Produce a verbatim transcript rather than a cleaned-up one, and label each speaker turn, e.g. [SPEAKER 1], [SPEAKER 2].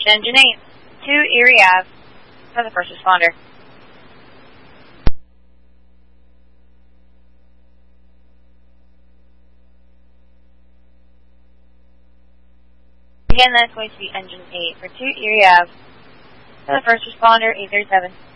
[SPEAKER 1] Engine eight, to Erie Ave for the first responder. Again, that's going to be Engine eight for two Erie Ave for the first responder, eight thirty-seven.